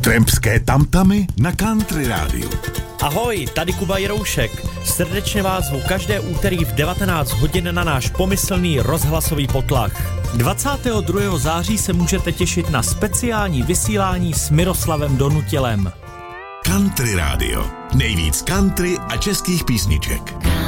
Trampské tamtamy na Country Rádiu. Ahoj, tady Kuba Jiroušek. Srdečně vás zvu každé úterý v 19 hodin na náš pomyslný rozhlasový potlach. 22. září se můžete těšit na speciální vysílání s Miroslavem Donutilem. Country Rádio. Nejvíc country a českých písniček.